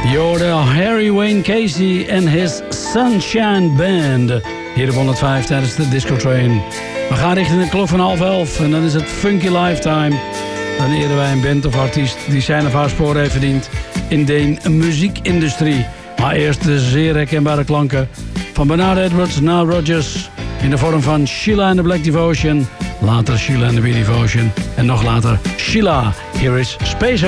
Je hoorde Harry Wayne Casey en his Sunshine Band. Hier op 105 tijdens de Disco Train. We gaan richting de klok van 10:30 en dan is het Funky Lifetime. Dan eren wij een band of artiest die zijn of haar sporen heeft verdiend in de muziekindustrie. Maar eerst de zeer herkenbare klanken van Bernard Edwards naar Rodgers in de vorm van Sheila and the Black Devotion. Later Sheila and the Bee Devotion en nog later Sheila. Here is Space